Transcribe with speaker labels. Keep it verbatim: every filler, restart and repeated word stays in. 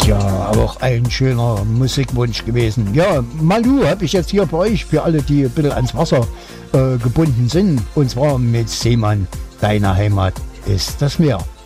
Speaker 1: Ja, auch ein schöner Musikwunsch gewesen. Ja, Malu habe ich jetzt hier bei euch für alle, die ein bisschen ans Wasser äh, gebunden sind. Und zwar mit Seemann, deine Heimat ist das Meer.